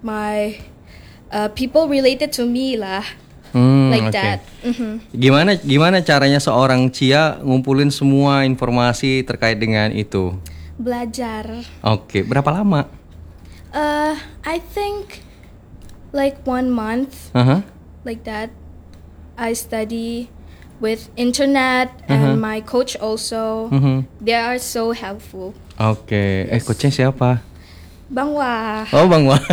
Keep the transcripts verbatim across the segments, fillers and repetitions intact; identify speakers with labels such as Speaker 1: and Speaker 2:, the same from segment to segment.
Speaker 1: my uh, people related to me lah.
Speaker 2: Hmm,
Speaker 1: like
Speaker 2: okay.
Speaker 1: that. Mm-hmm.
Speaker 2: Gimana gimana caranya seorang Chia ngumpulin semua informasi terkait dengan itu?
Speaker 1: Belajar.
Speaker 2: Oke, okay. Berapa lama?
Speaker 1: Uh, I think like one month.
Speaker 2: Uh-huh.
Speaker 1: Like that. I study with internet and
Speaker 2: uh-huh.
Speaker 1: my coach also.
Speaker 2: Uh-huh.
Speaker 1: They are so helpful.
Speaker 2: Oke, okay. yes. Eh coachnya siapa?
Speaker 1: Bang Wah.
Speaker 2: Oh Bang Wah.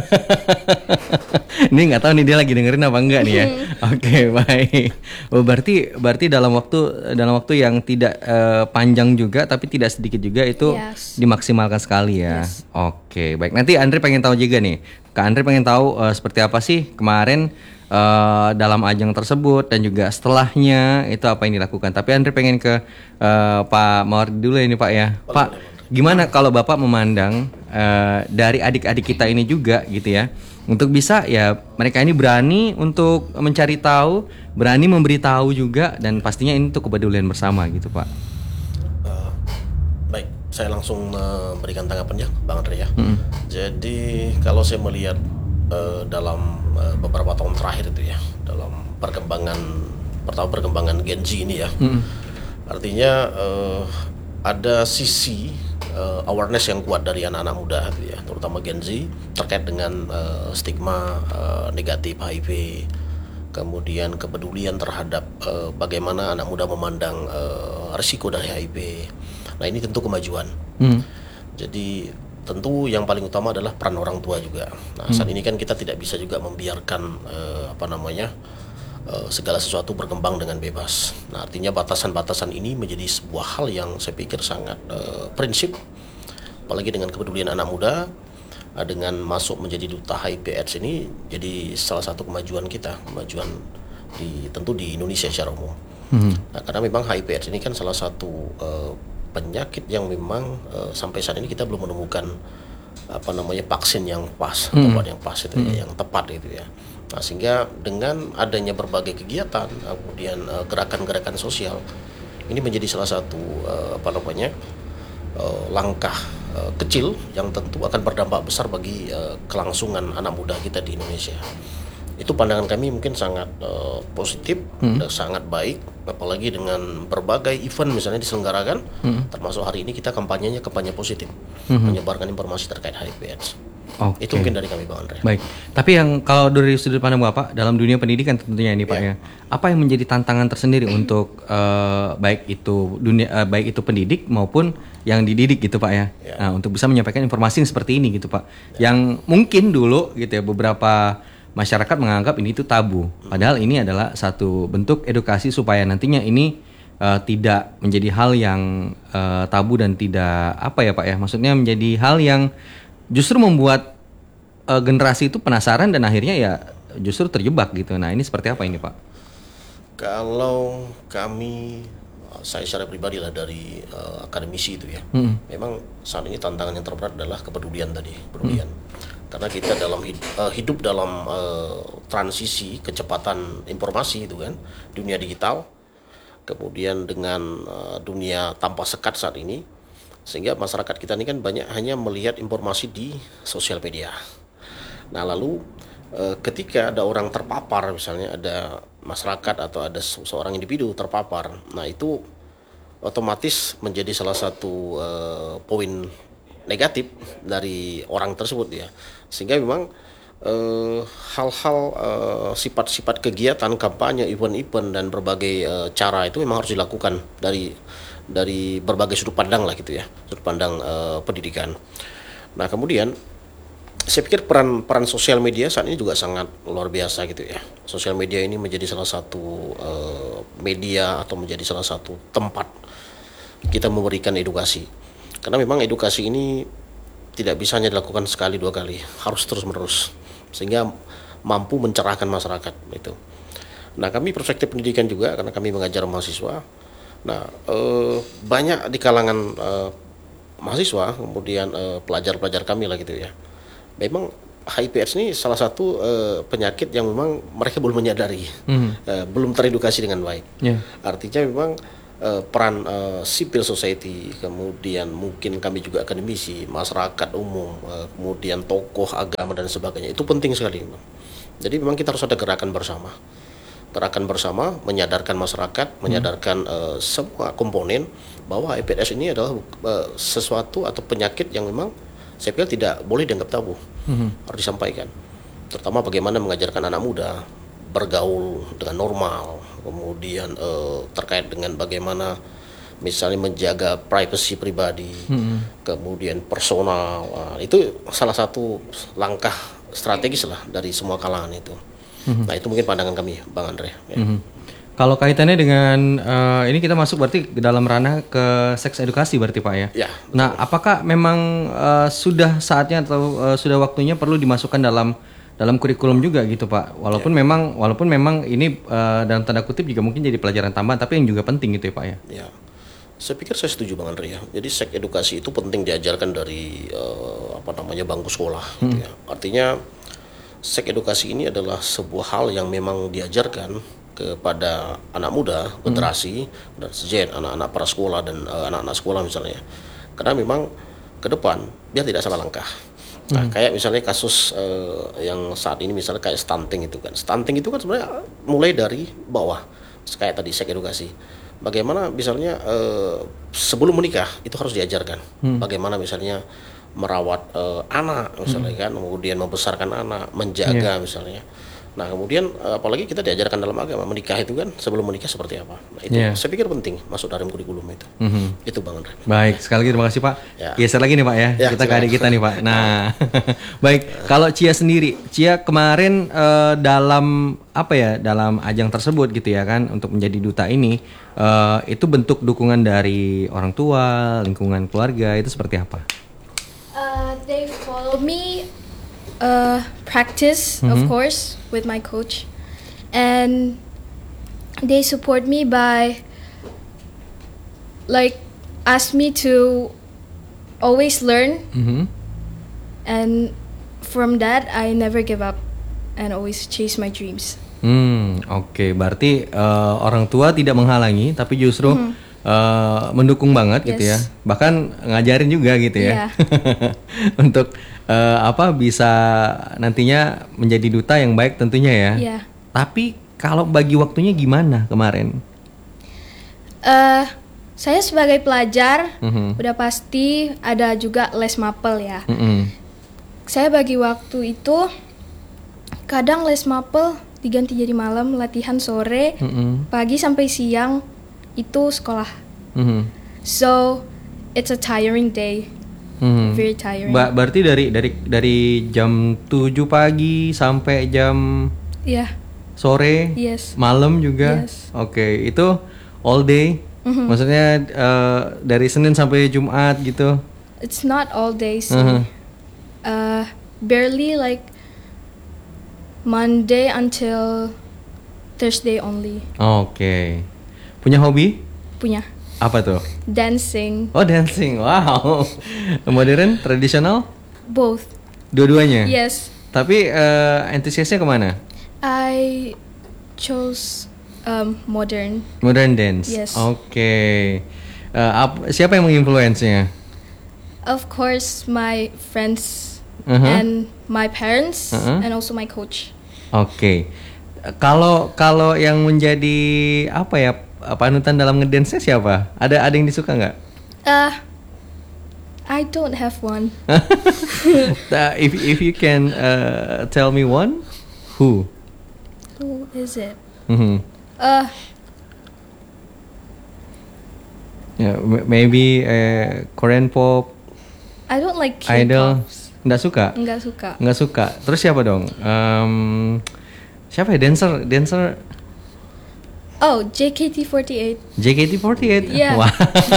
Speaker 2: Ini nggak tahu nih dia lagi dengerin apa enggak nih ya. Oke okay, baik. Oh berarti berarti dalam waktu dalam waktu yang tidak uh, panjang juga tapi tidak sedikit juga itu
Speaker 1: yes.
Speaker 2: dimaksimalkan sekali ya.
Speaker 1: Yes.
Speaker 2: Oke okay, baik. Nanti Andre pengen tahu juga nih. Kak Andre pengen tahu uh, seperti apa sih kemarin uh, dalam ajang tersebut dan juga setelahnya itu apa yang dilakukan. Tapi Andre pengen ke uh, Pak Mawardi dulu ini Pak ya. Pak. Gimana kalau Bapak memandang uh, dari adik-adik kita ini juga gitu ya, untuk bisa ya mereka ini berani untuk mencari tahu, berani memberitahu juga dan pastinya ini untuk kepedulian bersama gitu Pak.
Speaker 3: Uh, baik, saya langsung memberikan tanggapannya Bang Andre ya. Mm-hmm. Jadi kalau saya melihat uh, dalam uh, beberapa tahun terakhir itu ya, dalam perkembangan pertama perkembangan Gen Z ini ya, mm-hmm. artinya uh, ada sisi Uh, awareness yang kuat dari anak-anak muda gitu ya, terutama Gen Z terkait dengan uh, stigma uh, negatif H I V, kemudian kepedulian terhadap uh, bagaimana anak muda memandang uh, risiko dari H I V. Nah ini tentu kemajuan. Hmm. Jadi tentu yang paling utama adalah peran orang tua juga. Nah saat hmm. ini kan kita tidak bisa juga membiarkan uh, apa namanya uh, segala sesuatu berkembang dengan bebas. Nah artinya batasan-batasan ini menjadi sebuah hal yang saya pikir sangat uh, prinsip, apalagi dengan kepedulian anak muda, uh, dengan masuk menjadi duta H I V AIDS ini jadi salah satu kemajuan kita, kemajuan di tentu di Indonesia secara umum. Hmm. Nah, karena memang H I V AIDS ini kan salah satu uh, penyakit yang memang uh, sampai saat ini kita belum menemukan apa namanya vaksin yang pas, hmm. tempat yang pas itu hmm. ya, yang tepat itu ya. Nah, sehingga dengan adanya berbagai kegiatan, kemudian uh, gerakan-gerakan sosial, ini menjadi salah satu uh, apa namanya uh, langkah uh, kecil yang tentu akan berdampak besar bagi uh, kelangsungan anak muda kita di Indonesia. Itu pandangan kami mungkin sangat uh, positif, hmm. dan sangat baik, apalagi dengan berbagai event misalnya diselenggarakan, hmm. termasuk hari ini kita kampanyenya kampanye positif, hmm. menyebarkan informasi terkait H I V AIDS. Okay. Itu mungkin dari kami Bang Andre.
Speaker 2: Baik, tapi yang kalau dari sudut pandang Bapak dalam dunia pendidikan tentunya ini Pak yeah. ya, apa yang menjadi tantangan tersendiri untuk uh, baik itu dunia uh, baik itu pendidik maupun yang dididik gitu Pak ya, yeah. nah, untuk bisa menyampaikan informasi yang seperti ini gitu Pak, yeah. yang mungkin dulu gitu ya beberapa masyarakat menganggap ini itu tabu, padahal ini adalah satu bentuk edukasi supaya nantinya ini uh, tidak menjadi hal yang uh, tabu dan tidak apa ya Pak ya, maksudnya menjadi hal yang justru membuat uh, generasi itu penasaran dan akhirnya ya justru terjebak gitu. Nah ini seperti apa ini Pak?
Speaker 3: Kalau kami, saya secara pribadi lah dari uh, akademisi itu ya, hmm. memang saat ini tantangan yang terberat adalah kepedulian tadi, kepedulian. Hmm. Karena kita dalam hidup, uh, hidup dalam uh, transisi kecepatan informasi itu kan, dunia digital, kemudian dengan uh, dunia tanpa sekat saat ini, sehingga masyarakat kita ini kan banyak hanya melihat informasi di sosial media. Nah lalu uh, ketika ada orang terpapar, misalnya ada masyarakat atau ada seorang individu terpapar, nah itu otomatis menjadi salah satu uh, poin negatif dari orang tersebut ya, sehingga memang uh, hal-hal uh, sifat-sifat kegiatan kampanye, event-event dan berbagai uh, cara itu memang harus dilakukan dari dari berbagai sudut pandang lah gitu ya, sudut pandang uh, pendidikan. Nah kemudian saya pikir peran peran sosial media saat ini juga sangat luar biasa gitu ya. Sosial media ini menjadi salah satu uh, media atau menjadi salah satu tempat kita memberikan edukasi. Karena memang edukasi ini tidak bisa hanya dilakukan sekali dua kali, harus terus menerus sehingga mampu mencerahkan masyarakat itu. Nah kami perspektif pendidikan juga karena kami mengajar mahasiswa. Nah eh, banyak di kalangan eh, mahasiswa kemudian eh, pelajar-pelajar kami lah gitu ya. Memang H I V AIDS ini salah satu eh, penyakit yang memang mereka belum menyadari, mm-hmm. eh, belum teredukasi dengan baik. Yeah. Artinya memang uh, peran uh, civil society, kemudian mungkin kami juga akademisi, masyarakat umum, uh, kemudian tokoh agama dan sebagainya. Itu penting sekali. Jadi memang kita harus ada gerakan bersama. Gerakan bersama menyadarkan masyarakat, menyadarkan uh, semua komponen bahwa E P D S ini adalah uh, sesuatu atau penyakit yang memang saya pikir tidak boleh dianggap tabu. Mm-hmm. Harus disampaikan. Terutama bagaimana mengajarkan anak muda bergaul dengan normal, kemudian uh, terkait dengan bagaimana misalnya menjaga privasi pribadi, mm-hmm. kemudian personal. Uh, itu salah satu langkah strategis lah dari semua kalangan itu. Mm-hmm. Nah itu mungkin pandangan kami, Bang Andre. Ya.
Speaker 2: Mm-hmm. Kalau kaitannya dengan uh, ini kita masuk berarti ke dalam ranah ke seks edukasi berarti Pak ya.
Speaker 3: Ya.
Speaker 2: Nah apakah memang uh, sudah saatnya atau uh, sudah waktunya perlu dimasukkan dalam dalam kurikulum juga gitu Pak? Walaupun ya. memang walaupun memang ini uh, dalam tanda kutip juga mungkin jadi pelajaran tambahan, tapi yang juga penting gitu ya Pak ya.
Speaker 3: Ya. Saya pikir saya setuju Bang Andre ya. Jadi seks edukasi itu penting diajarkan dari uh, apa namanya bangku sekolah. Hmm. Gitu ya. Artinya seks edukasi ini adalah sebuah hal yang memang diajarkan kepada anak muda, generasi hmm. dan sejen anak-anak para sekolah dan uh, anak-anak sekolah misalnya. Karena memang ke depan biar tidak salah langkah. Nah, hmm. kayak misalnya kasus uh, yang saat ini misalnya kayak stunting itu kan. Stunting itu kan sebenarnya mulai dari bawah. Kayak tadi seks edukasi. Bagaimana misalnya uh, sebelum menikah itu harus diajarkan. Hmm. Bagaimana misalnya merawat uh, anak misalnya hmm. kan, kemudian membesarkan anak, menjaga yeah. misalnya. Nah kemudian uh, apalagi kita diajarkan dalam agama menikah itu kan sebelum menikah seperti apa. Nah, itu yeah. saya pikir penting masuk dalam kurikulum itu. Mm-hmm. Itu Bang Andre.
Speaker 2: Baik, sekali lagi terima kasih Pak. Ya. Geser lagi nih Pak ya. ya kita ke adik kita nih Pak. Nah, baik. Kalau Cia sendiri, Cia kemarin uh, dalam apa ya dalam ajang tersebut gitu ya kan untuk menjadi duta ini uh, itu bentuk dukungan dari orang tua, lingkungan keluarga itu seperti apa?
Speaker 1: Uh, they follow me uh, practice, mm-hmm. of course, with my coach, and they support me by like ask me to always learn, mm-hmm. and from that I never give up and always chase my dreams.
Speaker 2: Hmm, oke, okay. Berarti uh, orang tua tidak menghalangi, tapi justru mm-hmm. Uh, mendukung banget yes. gitu ya, bahkan ngajarin juga gitu ya, yeah. untuk uh, apa bisa nantinya menjadi duta yang baik tentunya ya.
Speaker 1: Yeah.
Speaker 2: Tapi kalau bagi waktunya gimana kemarin?
Speaker 1: Uh, saya sebagai pelajar
Speaker 2: mm-hmm.
Speaker 1: udah pasti ada juga les mapel ya.
Speaker 2: Mm-hmm.
Speaker 1: Saya bagi waktu itu kadang les mapel diganti jadi malam, latihan sore, mm-hmm. pagi sampai siang. Itu sekolah. Mm-hmm. So it's a tiring day. Mm-hmm. Very tiring.
Speaker 2: Ba- berarti dari dari dari jam tujuh pagi sampai jam
Speaker 1: yeah.
Speaker 2: sore,
Speaker 1: yes.
Speaker 2: malam juga.
Speaker 1: Yes.
Speaker 2: Oke, okay. Itu all day. Mm-hmm. Maksudnya uh, dari Senin sampai Jumat gitu.
Speaker 1: It's not all day sih.
Speaker 2: Uh-huh.
Speaker 1: Uh, barely like Monday until Thursday only.
Speaker 2: Oke. Okay. Punya hobi?
Speaker 1: Punya.
Speaker 2: Apa tuh?
Speaker 1: Dancing.
Speaker 2: Oh, dancing. Wow. Modern, tradisional?
Speaker 1: Both.
Speaker 2: Dua-duanya?
Speaker 1: Yes.
Speaker 2: Tapi uh, antusiasnya kemana?
Speaker 1: I chose um, modern.
Speaker 2: Modern dance?
Speaker 1: Yes.
Speaker 2: Oke. Okay. Uh, ap- siapa yang menginfluence-nya?
Speaker 1: Of course, my friends
Speaker 2: uh-huh.
Speaker 1: and my parents
Speaker 2: uh-huh.
Speaker 1: and also my coach.
Speaker 2: Oke. Okay. Kalau kalau yang menjadi apa ya panutan dalam ngedance siapa? Ada ada yang disuka nggak?
Speaker 1: Uh, I don't have one.
Speaker 2: if if you can uh, tell me one, who?
Speaker 1: Who is it?
Speaker 2: Mm-hmm.
Speaker 1: Uh.
Speaker 2: Yeah, maybe uh, Korean pop.
Speaker 1: I don't like K-pop.
Speaker 2: Idol. Nggak suka?
Speaker 1: Nggak suka.
Speaker 2: Nggak suka. Terus siapa dong? Um, siapa ya dancer? Dancer.
Speaker 1: Oh, J K T forty-eight.
Speaker 2: J K T forty-eight?
Speaker 1: Yeah.
Speaker 2: Wow.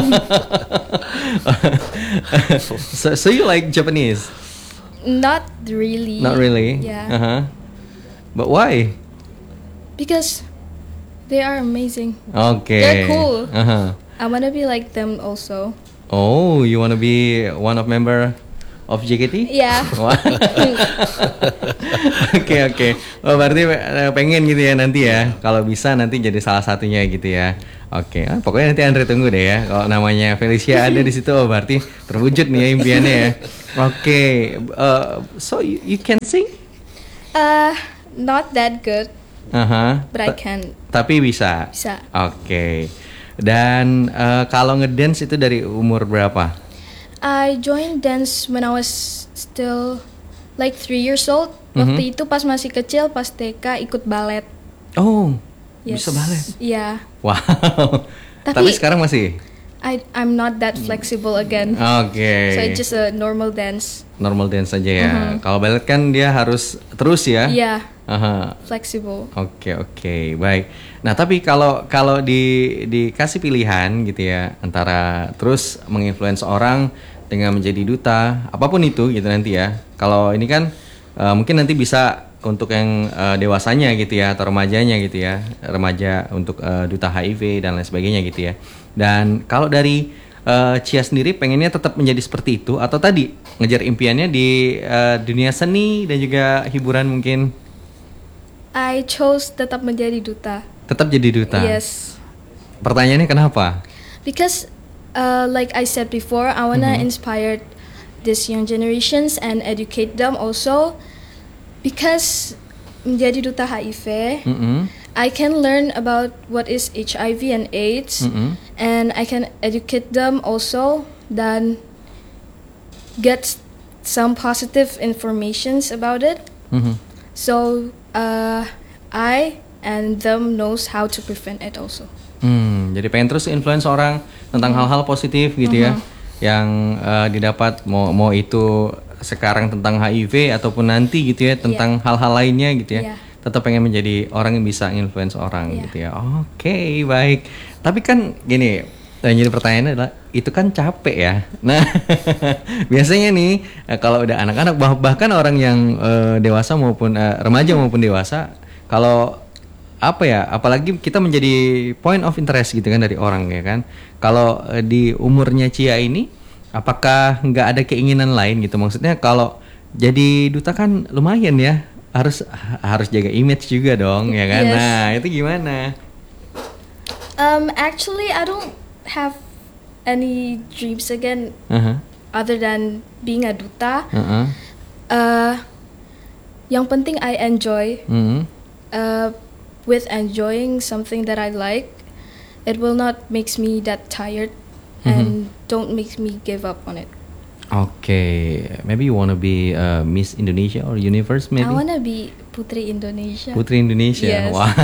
Speaker 2: so, so you like Japanese?
Speaker 1: Not really.
Speaker 2: Not really?
Speaker 1: Yeah.
Speaker 2: Uh-huh. But why?
Speaker 1: Because they are amazing.
Speaker 2: Okay.
Speaker 1: They're cool.
Speaker 2: Uh-huh.
Speaker 1: I want to be like them also.
Speaker 2: Oh, you want to be one of member of J K T?
Speaker 1: Iya.
Speaker 2: Wah. Oke oke. Oh, berarti eh, pengen gitu ya nanti ya. Kalau bisa nanti jadi salah satunya gitu ya. Oke, ah, pokoknya nanti Andre tunggu deh ya. Kalau namanya Felicia ada di situ, oh, berarti terwujud nih ya impiannya ya. Oke, uh, so you, you can sing?
Speaker 1: Uh, not that good,
Speaker 2: Uh-huh.
Speaker 1: but I
Speaker 2: Ta-
Speaker 1: can.
Speaker 2: Tapi bisa.
Speaker 1: Bisa.
Speaker 2: Oke. Dan uh, kalau ngedance itu dari umur berapa?
Speaker 1: I joined dance when I was still like three years old. Waktu itu pas masih kecil, pas T K ikut balet.
Speaker 2: Oh,
Speaker 1: Yes.
Speaker 2: bisa balet.
Speaker 1: Iya.
Speaker 2: Wow.
Speaker 1: Tapi-
Speaker 2: Tapi sekarang masih.
Speaker 1: I I'm not that flexible again.
Speaker 2: Oke.
Speaker 1: So it's just a normal dance.
Speaker 2: Normal dance aja ya. Kalau ballet kan dia harus terus ya.
Speaker 1: Yeah,
Speaker 2: Aha.
Speaker 1: flexible.
Speaker 2: Oke oke baik. Nah tapi kalau kalau di dikasih pilihan gitu ya antara terus menginfluence orang dengan menjadi duta apapun itu gitu nanti ya. Kalau ini kan eh, mungkin nanti bisa untuk yang eh, dewasanya gitu ya atau remajanya gitu ya, remaja untuk eh, duta H I V dan lain sebagainya gitu ya. Dan kalau dari eh, Chia sendiri pengennya tetap menjadi seperti itu atau tadi ngejar impiannya di eh, dunia seni dan juga hiburan mungkin?
Speaker 1: I chose tetap menjadi duta.
Speaker 2: Tetap jadi duta.
Speaker 1: Yes,
Speaker 2: Pertanyaannya kenapa?
Speaker 1: because uh, like I said before, I wanna inspire this young generations and educate them also. Because menjadi duta H I V,
Speaker 2: Mm-mm.
Speaker 1: I can learn about what is H I V and AIDS,
Speaker 2: Mm-mm.
Speaker 1: and I can educate them also, dan get some positive informations about it.
Speaker 2: Mhm.
Speaker 1: So uh, I and them knows how to prevent it also.
Speaker 2: Hmm, jadi pengen terus influence orang tentang hal-hal positif gitu ya, yang eh, didapat mau mau itu sekarang tentang H I V ataupun nanti gitu ya tentang hal-hal lainnya gitu ya.
Speaker 1: Iya.
Speaker 2: Tetap pengen menjadi orang yang bisa influence orang
Speaker 1: Iya.
Speaker 2: gitu ya. Oke, baik. Tapi kan gini, yang jadi pertanyaannya adalah itu kan capek ya. Nah, biasanya nih eh, kalau udah anak-anak bah- bahkan orang yang eh, dewasa maupun eh, remaja maupun dewasa, kalau apa ya, apalagi kita menjadi point of interest gitu kan dari orang ya kan. Kalau eh, di umurnya Chia ini, apakah nggak ada keinginan lain gitu? Maksudnya kalau jadi duta kan lumayan ya, harus harus jaga image juga dong ya kan.
Speaker 1: Yes.
Speaker 2: Nah itu gimana?
Speaker 1: Um, actually, I don't have any dreams again
Speaker 2: Uh-huh.
Speaker 1: other than being a duta.
Speaker 2: Uh-uh.
Speaker 1: Uh, yang penting I enjoy.
Speaker 2: Mhm.
Speaker 1: Uh, with enjoying something that I like, it will not makes me that tired, and don't make me give up on it.
Speaker 2: Okay, maybe you wanna be uh, Miss Indonesia or Universe maybe?
Speaker 1: I wanna be Putri Indonesia.
Speaker 2: Putri Indonesia.
Speaker 1: Yes.
Speaker 2: Wow.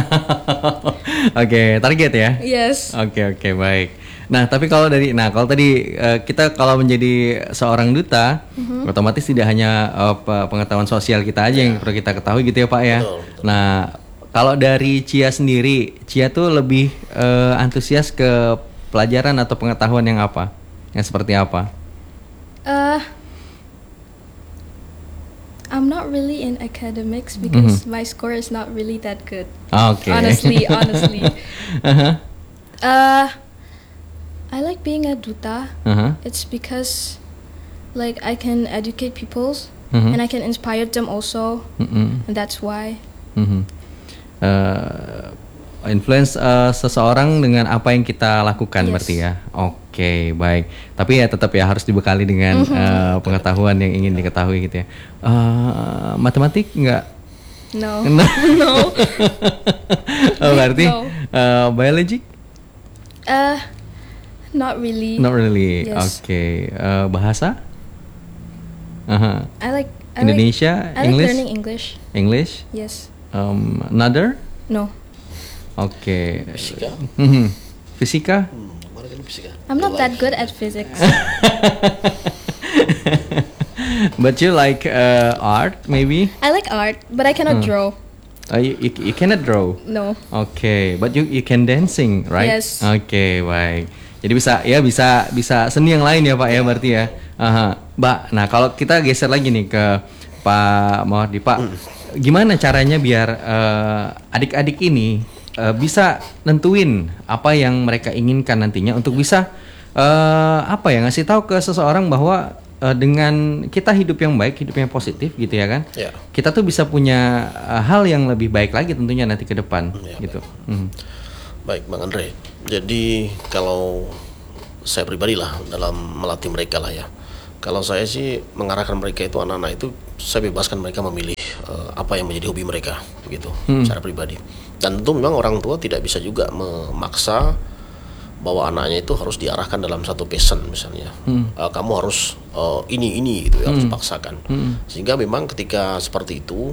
Speaker 2: Oke, target ya.
Speaker 1: Yes.
Speaker 2: Oke oke baik. Nah tapi kalau dari, nah kalau tadi eh, kita kalau menjadi seorang duta, otomatis tidak hanya eh, pe- pengetahuan sosial kita aja yang perlu kita ketahui gitu ya Pak ya.
Speaker 3: Betul, betul.
Speaker 2: Nah kalau dari Chia sendiri, Chia tuh lebih eh, antusias ke pelajaran atau pengetahuan yang apa? Yang seperti apa?
Speaker 1: Uh, I'm not really in academics because my score is not really that good.
Speaker 2: Oke.
Speaker 1: Honestly, honestly.
Speaker 2: Uh-huh.
Speaker 1: Uh, I like being a duta.
Speaker 2: Uh-huh.
Speaker 1: It's because, like, I can educate people,
Speaker 2: Mhm.
Speaker 1: and I can inspire them also,
Speaker 2: Mm-mm.
Speaker 1: and that's why.
Speaker 2: Mhm. Eh, influence eh, seseorang dengan apa yang kita lakukan
Speaker 1: Yes.
Speaker 2: berarti ya. Oke, baik. Tapi ya tetap ya harus dibekali dengan eh, pengetahuan yang ingin diketahui gitu ya. Eh, matematik enggak?
Speaker 1: No.
Speaker 2: No.
Speaker 1: No.
Speaker 2: Oh, berarti
Speaker 1: No.
Speaker 2: eh, biology?
Speaker 1: Uh, not really.
Speaker 2: Not really.
Speaker 1: Yes.
Speaker 2: Oke. Eh, bahasa? Aha.
Speaker 1: I like I
Speaker 2: Indonesia,
Speaker 1: Like, I like
Speaker 2: English?
Speaker 1: learning English.
Speaker 2: English?
Speaker 1: Yes.
Speaker 2: Um, another?
Speaker 1: No.
Speaker 2: Oke.
Speaker 3: Fisika.
Speaker 2: Mhm. Fisika?
Speaker 3: Hmm, kemarin kan fisika.
Speaker 1: I'm not
Speaker 3: Life.
Speaker 1: that good at physics.
Speaker 2: But you like uh, art maybe?
Speaker 1: I like art, but I cannot draw.
Speaker 2: Uh, you, you, you cannot draw.
Speaker 1: No.
Speaker 2: Okay, but you you can dancing, right?
Speaker 1: Yes.
Speaker 2: Oke, baik. Jadi bisa ya bisa bisa seni yang lain ya Pak ya berarti ya. Aha. Mbak, nah kalau kita geser lagi nih ke Pak Mawardi, Pak, gimana caranya biar eh, adik-adik ini eh, bisa nentuin apa yang mereka inginkan nantinya untuk bisa eh, apa ya ngasih tahu ke seseorang bahwa uh, dengan kita hidup yang baik, hidup yang positif gitu ya kan,
Speaker 3: ya.
Speaker 2: kita tuh bisa punya uh, hal yang lebih baik lagi tentunya nanti ke depan ya, gitu.
Speaker 3: Baik.
Speaker 2: Hmm.
Speaker 3: Baik Bang Andre, jadi kalau saya pribadi lah dalam melatih mereka lah ya, kalau saya sih mengarahkan mereka itu anak-anak itu saya bebaskan mereka memilih uh, apa yang menjadi hobi mereka begitu hmm. secara pribadi. Dan tentu memang orang tua tidak bisa juga memaksa bahwa anaknya itu harus diarahkan dalam satu passion misalnya, hmm. uh, kamu harus uh, ini ini gitu ya, hmm. harus dipaksakan. Hmm. Sehingga memang ketika seperti itu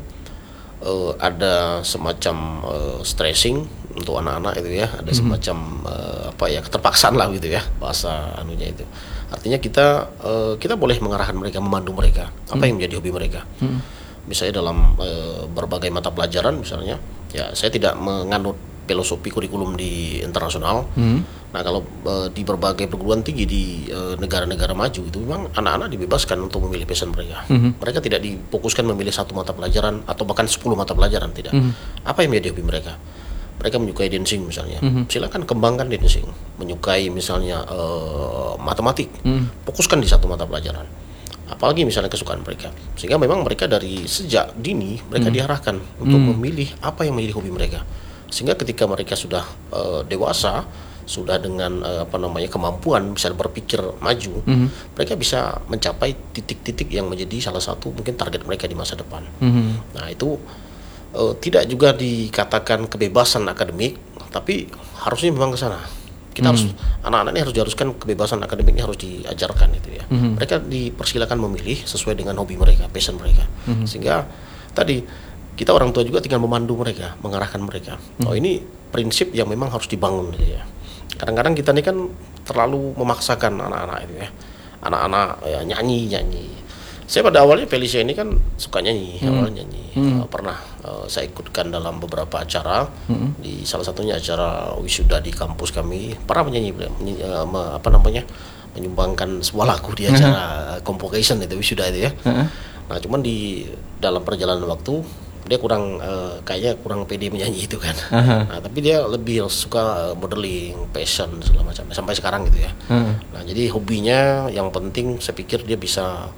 Speaker 3: uh, ada semacam uh, stressing untuk anak-anak itu ya, ada hmm. semacam uh, apa ya keterpaksaan lah gitu ya bahasa anunya itu. Artinya kita uh, kita boleh mengarahkan mereka, memandu mereka apa hmm. yang menjadi hobi mereka. Hmm. Misalnya dalam uh, berbagai mata pelajaran misalnya, ya saya tidak menganut filosofi kurikulum di internasional. Hmm. Nah kalau uh, di berbagai perguruan tinggi di uh, negara-negara maju itu memang anak-anak dibebaskan untuk memilih passion mereka. Hmm. Mereka tidak difokuskan memilih satu mata pelajaran atau bahkan sepuluh mata pelajaran, tidak. Hmm. Apa yang menjadi hobi mereka? Mereka menyukai dancing misalnya, hmm. silakan kembangkan dancing. Menyukai misalnya uh, matematik, hmm. fokuskan di satu mata pelajaran. Apalagi misalnya kesukaan mereka. Sehingga memang mereka dari sejak dini mereka hmm. diarahkan untuk hmm. memilih apa yang menjadi hobi mereka. Sehingga ketika mereka sudah uh, dewasa, sudah dengan uh, apa namanya kemampuan bisa berpikir maju, mm-hmm. mereka bisa mencapai titik-titik yang menjadi salah satu mungkin target mereka di masa depan. Mm-hmm. Nah itu uh, tidak juga dikatakan kebebasan akademik, tapi harusnya memang ke sana. Kita mm-hmm. harus anak-anak ini harus diharuskan kebebasan akademiknya harus diajarkan itu ya. Mm-hmm. Mereka dipersilakan memilih sesuai dengan hobi mereka, passion mereka. Mm-hmm. Sehingga tadi kita orang tua juga tinggal memandu mereka, mengarahkan mereka. Hmm. Oh ini prinsip yang memang harus dibangun gitu ya. Kadang-kadang kita ini kan terlalu memaksakan anak-anak itu ya. Anak-anak ya, nyanyi-nyanyi. Saya pada awalnya Felicia ini kan suka nyanyi, hmm. awalnya nyanyi. Hmm. Uh, pernah uh, saya ikutkan dalam beberapa acara, hmm. di salah satunya acara wisuda di kampus kami. Pernah menyanyi, menyanyi uh, me, apa namanya, menyumbangkan sebuah lagu di acara hmm. convocation itu wisuda itu ya. Hmm. Nah cuman di dalam perjalanan waktu dia kurang uh, kayaknya kurang pede menyanyi itu kan. Uh-huh. Nah, tapi dia lebih suka uh, modeling, fashion segala macam sampai sekarang gitu ya. Uh-huh. Nah, jadi hobinya yang penting saya pikir dia bisa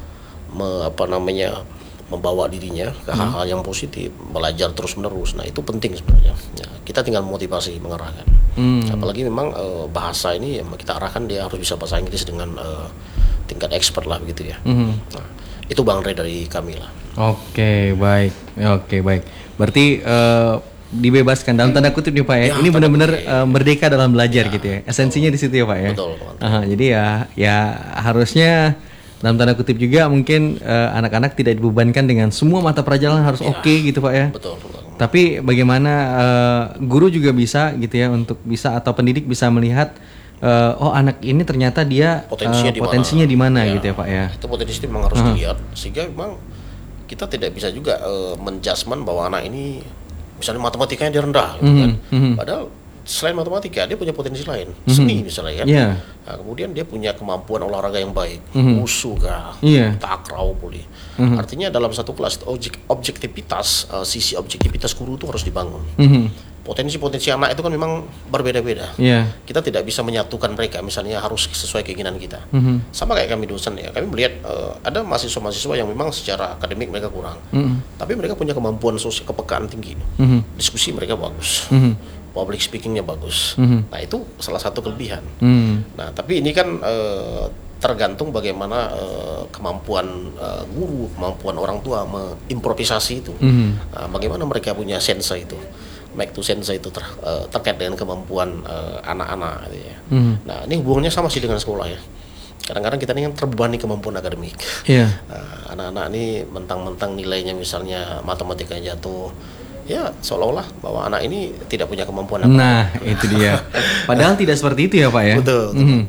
Speaker 3: me, apa namanya membawa dirinya ke uh-huh. hal-hal yang positif, belajar terus-menerus. Nah, itu penting sebenarnya. Ya, kita tinggal motivasi mengarahkan. Uh-huh. Apalagi memang uh, bahasa ini yang kita arahkan dia harus bisa bahasa Inggris dengan uh, tingkat expert lah begitu ya. Uh-huh. Nah, itu Bang Ray dari kami lah.
Speaker 2: Oke, baik. Oke, baik. Berarti uh, dibebaskan dalam tanda kutip nih Pak ya. Ya ini benar-benar uh, merdeka dalam belajar ya, gitu ya. Esensinya betul. Di situ ya Pak ya. Betul. Aha, jadi ya ya harusnya dalam tanda kutip juga mungkin uh, anak-anak tidak dibebankan dengan semua mata pelajaran harus ya. Oke okay, gitu Pak ya. Betul, betul. Tapi bagaimana uh, guru juga bisa gitu ya untuk bisa atau pendidik bisa melihat Uh, oh anak ini ternyata dia potensinya, uh, potensinya di mana ya, gitu ya Pak ya. Itu
Speaker 3: potensi memang harus uh-huh. dilihat sehingga memang kita tidak bisa juga uh, menjudgment bahwa anak ini misalnya matematikanya dia rendah gitu mm-hmm. kan. Mm-hmm. Padahal selain matematika dia punya potensi lain, mm-hmm. seni misalnya kan. Yeah. Nah, kemudian dia punya kemampuan olahraga yang baik, mm-hmm. wusu kah, yeah. takraw boleh. Mm-hmm. Artinya dalam satu kelas objek objektivitas uh, sisi objektivitas guru itu harus dibangun. Mm-hmm. Potensi-potensi anak itu kan memang berbeda-beda. Yeah. Kita tidak bisa menyatukan mereka, misalnya harus sesuai keinginan kita. Mm-hmm. Sama kayak kami dosen ya, kami melihat uh, ada mahasiswa-mahasiswa yang memang secara akademik mereka kurang, mm-hmm. tapi mereka punya kemampuan sosial kepekaan tinggi, mm-hmm. diskusi mereka bagus, mm-hmm. public speakingnya bagus. Mm-hmm. Nah itu salah satu kelebihan. Mm-hmm. Nah tapi ini kan uh, tergantung bagaimana uh, kemampuan uh, guru, kemampuan orang tua mengimprovisasi itu. Mm-hmm. Nah, bagaimana mereka punya sense itu. Make to sense itu ter, uh, terkait dengan kemampuan uh, anak-anak gitu ya. Mm. Nah ini hubungannya sama sih dengan sekolah ya. Kadang-kadang kita ini kan terbebani kemampuan akademik. Yeah. Nah, anak-anak ini mentang-mentang nilainya misalnya matematikanya jatuh, ya seolah-olah bahwa anak ini tidak punya kemampuan akademik.
Speaker 2: Nah itu dia. Padahal tidak seperti itu ya Pak ya.
Speaker 3: Betul. betul mm.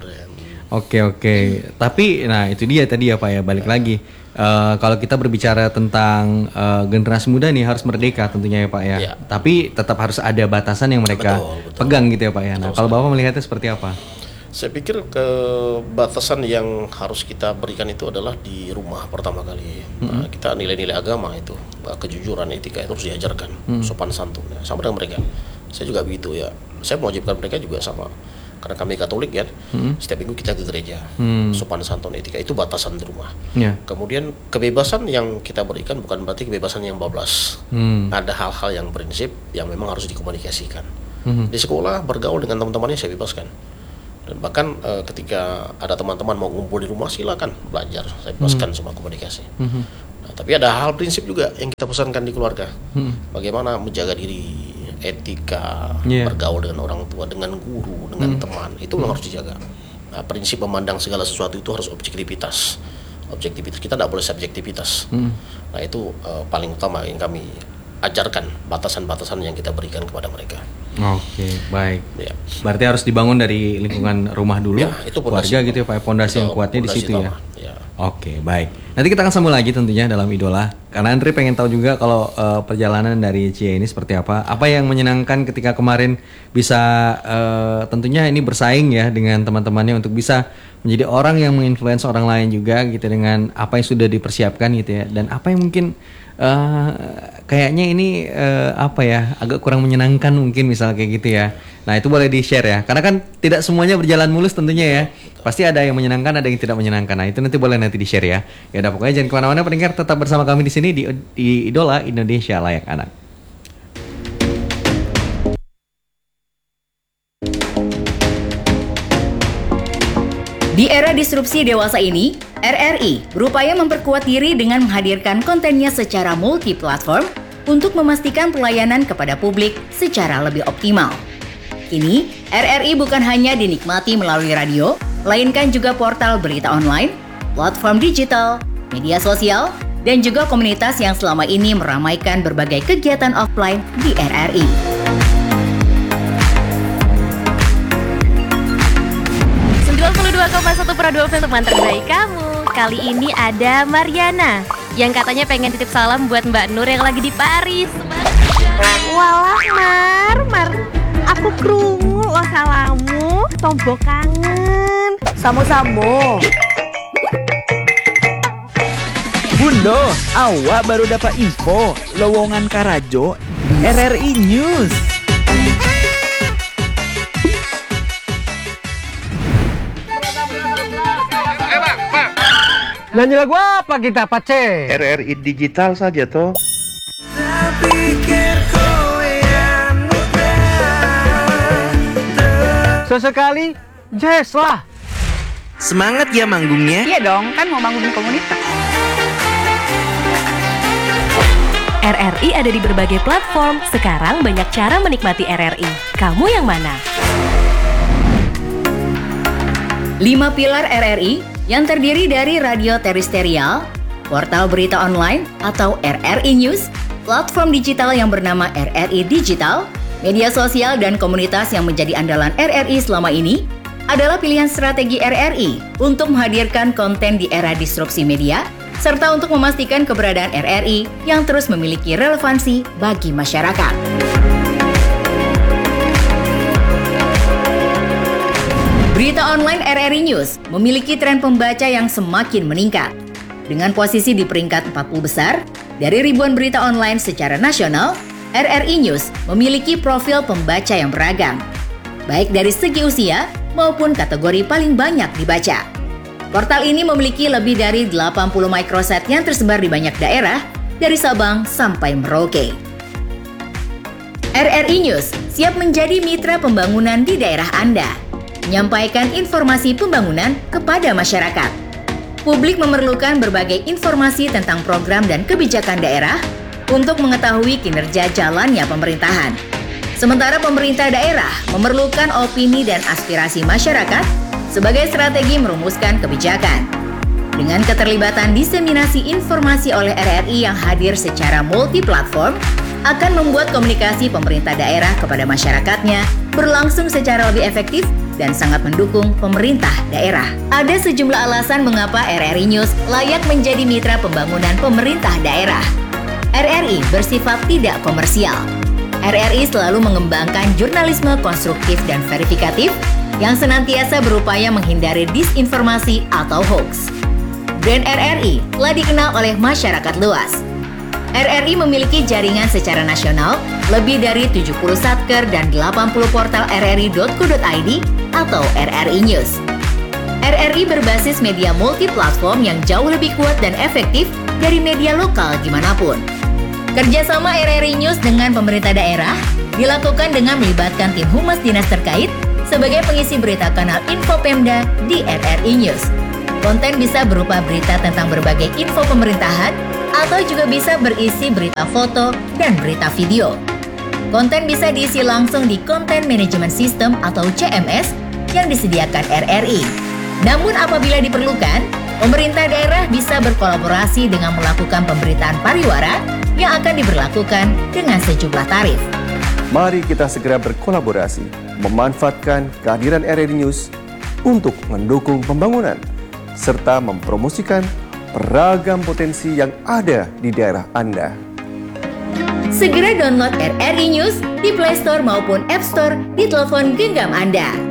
Speaker 2: Oke oke. Tapi nah itu dia tadi ya Pak ya balik yeah. lagi. Uh, kalau kita berbicara tentang uh, generasi muda nih harus merdeka tentunya ya Pak ya. Ya. Tapi tetap harus ada batasan yang mereka betul, betul. pegang gitu ya Pak ya. Nah, betul, kalau Bapak melihatnya seperti apa?
Speaker 3: Saya pikir ke batasan yang harus kita berikan itu adalah di rumah pertama kali. Mm-hmm. Nah, kita nilai-nilai agama itu, kejujuran, etika itu harus diajarkan, mm-hmm. sopan santun ya, sama dengan mereka. Saya juga begitu ya. Saya mewajibkan mereka juga sama. karena kami Katolik ya, hmm. setiap minggu kita ke gereja, hmm. sopan santun etika itu batasan di rumah. Yeah. Kemudian kebebasan yang kita berikan bukan berarti kebebasan yang bablas. Hmm. Ada hal-hal yang prinsip yang memang harus dikomunikasikan. Hmm. Di sekolah bergaul dengan teman-temannya saya bebaskan. Dan bahkan uh, ketika ada teman-teman mau ngumpul di rumah silakan belajar, saya bebaskan hmm. semua komunikasi. Hmm. Nah, tapi ada hal prinsip juga yang kita pesankan di keluarga, hmm. bagaimana menjaga diri, etika, yeah. bergaul dengan orang tua, dengan guru, dengan hmm. teman, itu hmm. harus dijaga. Nah, prinsip memandang segala sesuatu itu harus objektivitas. Objektivitas kita tidak boleh subjektivitas. Hmm. Nah itu uh, paling utama yang kami ajarkan, batasan-batasan yang kita berikan kepada mereka.
Speaker 2: Oke, baik. Ya. Berarti harus dibangun dari lingkungan rumah dulu, ya, itu keluarga gitu ya Pak, fondasi yang kuatnya di situ ya. ya. Oke, baik. Nanti kita akan sambung lagi tentunya dalam Idola. Karena Andre pengen tahu juga kalau uh, perjalanan dari Cie ini seperti apa. Apa yang menyenangkan ketika kemarin bisa uh, tentunya ini bersaing ya dengan teman-temannya untuk bisa menjadi orang yang menginfluence orang lain juga gitu dengan apa yang sudah dipersiapkan gitu ya. Dan apa yang mungkin uh, kayaknya ini uh, apa ya agak kurang menyenangkan mungkin misal kayak gitu ya. Nah itu boleh di-share ya. Karena kan tidak semuanya berjalan mulus tentunya ya. Pasti ada yang menyenangkan, ada yang tidak menyenangkan. Nah itu nanti boleh nanti di-share ya. Ya udah pokoknya jangan kemana-mana pendengar, tetap bersama kami di sini di, di Idola Indonesia Layak Anak.
Speaker 4: Di era disrupsi dewasa ini, R R I berupaya memperkuat diri dengan menghadirkan kontennya secara multi-platform untuk memastikan pelayanan kepada publik secara lebih optimal. Kini, R R I bukan hanya dinikmati melalui radio, melainkan juga portal berita online, platform digital, media sosial, dan juga komunitas yang selama ini meramaikan berbagai kegiatan offline di R R I.
Speaker 5: sembilan puluh dua koma satu per dua film teman terbaik kamu. Kali ini ada Mariana yang katanya pengen titip salam buat Mbak Nur yang lagi di Paris.
Speaker 6: Walah Mar, Mar, aku krungu lo salamu, tombo kangen. Samo-samo.
Speaker 7: Bundo, awak baru dapat info lowongan Karajo R R I News.
Speaker 8: Nyanyi lagu apa kita, Pace?
Speaker 9: R R I digital saja toh.
Speaker 8: Sesekali jazz lah.
Speaker 7: Semangat ya manggungnya.
Speaker 6: Iya dong, kan mau manggung komunitas.
Speaker 5: R R I ada di berbagai platform. Sekarang banyak cara menikmati R R I. Kamu yang mana?
Speaker 4: Lima pilar R R I yang terdiri dari radio terestrial, portal berita online atau R R I News, platform digital yang bernama R R I Digital, media sosial dan komunitas yang menjadi andalan R R I selama ini adalah pilihan strategi R R I untuk menghadirkan konten di era disrupsi media, serta untuk memastikan keberadaan R R I yang terus memiliki relevansi bagi masyarakat. Berita online R R I News memiliki tren pembaca yang semakin meningkat. Dengan posisi di peringkat empat puluh besar, dari ribuan berita online secara nasional, R R I News memiliki profil pembaca yang beragam, baik dari segi usia maupun kategori paling banyak dibaca. Portal ini memiliki lebih dari delapan puluh microsite yang tersebar di banyak daerah, dari Sabang sampai Merauke. R R I News siap menjadi mitra pembangunan di daerah Anda, menyampaikan informasi pembangunan kepada masyarakat. Publik memerlukan berbagai informasi tentang program dan kebijakan daerah untuk mengetahui kinerja jalannya pemerintahan. Sementara pemerintah daerah memerlukan opini dan aspirasi masyarakat sebagai strategi merumuskan kebijakan. Dengan keterlibatan diseminasi informasi oleh R R I yang hadir secara multi-platform, akan membuat komunikasi pemerintah daerah kepada masyarakatnya berlangsung secara lebih efektif dan sangat mendukung pemerintah daerah. Ada sejumlah alasan mengapa R R I News layak menjadi mitra pembangunan pemerintah daerah. R R I bersifat tidak komersial. R R I selalu mengembangkan jurnalisme konstruktif dan verifikatif yang senantiasa berupaya menghindari disinformasi atau hoax. Brand R R I telah dikenal oleh masyarakat luas. R R I memiliki jaringan secara nasional, lebih dari tujuh puluh satker dan delapan puluh portal r r i dot co dot i d atau R R I News. R R I berbasis media multi-platform yang jauh lebih kuat dan efektif dari media lokal dimanapun. Kerjasama R R I News dengan pemerintah daerah dilakukan dengan melibatkan tim humas dinas terkait sebagai pengisi berita kanal Info Pemda di R R I News. Konten bisa berupa berita tentang berbagai info pemerintahan atau juga bisa berisi berita foto dan berita video. Konten bisa diisi langsung di Content Management System atau C M S yang disediakan R R I. Namun apabila diperlukan, pemerintah daerah bisa berkolaborasi dengan melakukan pemberitaan pariwara yang akan diberlakukan dengan sejumlah tarif.
Speaker 10: Mari kita segera berkolaborasi, memanfaatkan kehadiran R R I News untuk mendukung pembangunan, serta mempromosikan beragam potensi yang ada di daerah Anda.
Speaker 4: Segera download R R I News di Play Store maupun App Store di telepon genggam Anda.